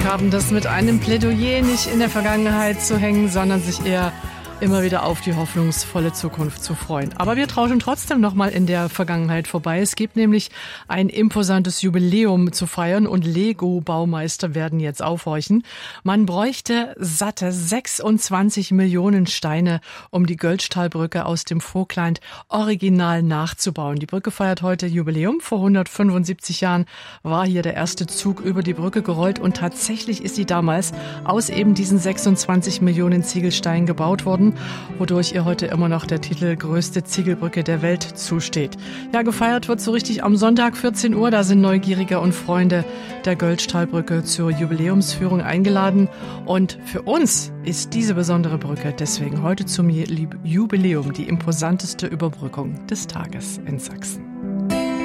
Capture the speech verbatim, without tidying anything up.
haben, das mit einem Plädoyer nicht in der Vergangenheit zu hängen, sondern sich eher immer wieder auf die hoffnungsvolle Zukunft zu freuen. Aber wir tauschen trotzdem noch mal in der Vergangenheit vorbei. Es gibt nämlich ein imposantes Jubiläum zu feiern und Lego-Baumeister werden jetzt aufhorchen. Man bräuchte satte sechsundzwanzig Millionen Steine, um die Göldstahlbrücke aus dem Vogtland original nachzubauen. Die Brücke feiert heute Jubiläum. Vor hundertfünfundsiebzig Jahren war hier der erste Zug über die Brücke gerollt und tatsächlich ist sie damals aus eben diesen sechsundzwanzig Millionen Ziegelsteinen gebaut worden, wodurch ihr heute immer noch der Titel größte Ziegelbrücke der Welt zusteht. Ja, gefeiert wird so richtig am Sonntag vierzehn Uhr. Da sind Neugierige und Freunde der Göldstahlbrücke zur Jubiläumsführung eingeladen. Und für uns ist diese besondere Brücke deswegen heute zum Jubiläum die imposanteste Überbrückung des Tages in Sachsen.